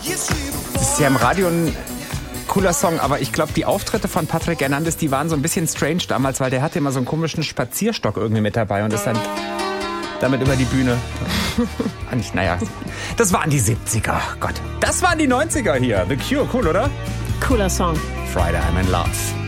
Das ist ja im Radio ein cooler Song, aber ich glaube, die Auftritte von Patrick Hernandez, die waren so ein bisschen strange damals, weil der hatte immer so einen komischen Spazierstock irgendwie mit dabei und ist dann damit über die Bühne. Naja, das waren die 70er. Gott, das waren die 90er hier. The Cure, cool, oder? Cooler Song. Friday, I'm in Love.